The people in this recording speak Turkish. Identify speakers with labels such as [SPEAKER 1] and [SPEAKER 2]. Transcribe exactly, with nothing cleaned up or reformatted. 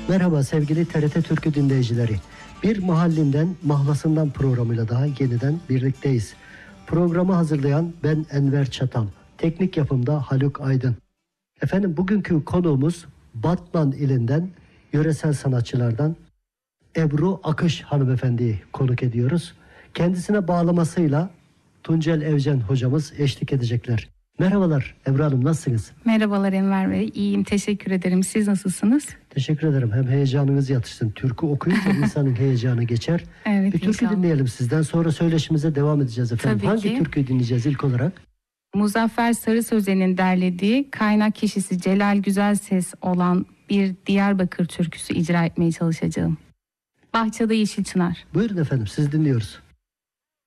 [SPEAKER 1] Merhaba sevgili T R T Türkü dinleyicileri. Bir mahallinden mahlasından programıyla daha yeniden birlikteyiz. Programı hazırlayan ben Enver Çatal. Teknik yapımda Haluk Aydın. Efendim bugünkü konuğumuz Batman ilinden yöresel sanatçılardan Ebru Akış hanımefendiyi konuk ediyoruz. Kendisine bağlamasıyla Tuncel Evcen hocamız eşlik edecekler. Merhabalar Ebru Hanım, nasılsınız?
[SPEAKER 2] Merhabalar Enver Bey, iyiyim, teşekkür ederim. Siz nasılsınız?
[SPEAKER 1] Teşekkür ederim. Hem heyecanınız yatışsın. Türkü okuyunca insanın heyecanı geçer.
[SPEAKER 2] Evet,
[SPEAKER 1] bir türkü
[SPEAKER 2] inşallah.
[SPEAKER 1] dinleyelim sizden, sonra söyleşimize devam edeceğiz efendim.
[SPEAKER 2] Tabii
[SPEAKER 1] Hangi
[SPEAKER 2] ki.
[SPEAKER 1] türküyü dinleyeceğiz ilk olarak?
[SPEAKER 2] Muzaffer Sarı Sözen'in derlediği, kaynak kişisi Celal Güzelses olan bir Diyarbakır türküsü icra etmeye çalışacağım. Bahçede Yeşil Çınar.
[SPEAKER 1] Buyurun efendim, siz dinliyoruz.